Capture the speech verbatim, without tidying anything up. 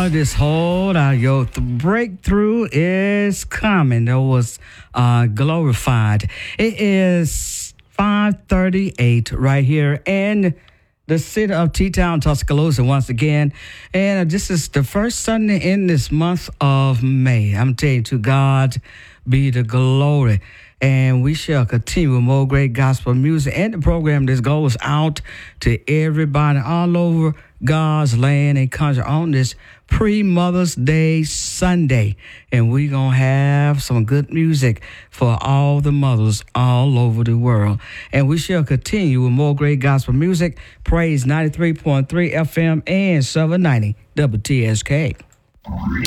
just hold out. Your th- breakthrough is coming. That was uh, glorified. It is five thirty-eight right here in the city of T-Town, Tuscaloosa once again. And uh, this is the first Sunday in this month of May. I'm telling you, to God be the glory. And we shall continue with more great gospel music and the program that goes out to everybody all over God's land and country on this pre-Mother's Day Sunday. And we're going to have some good music for all the mothers all over the world. And we shall continue with more great gospel music. Praise ninety-three point three F M and seven ninety W T S K.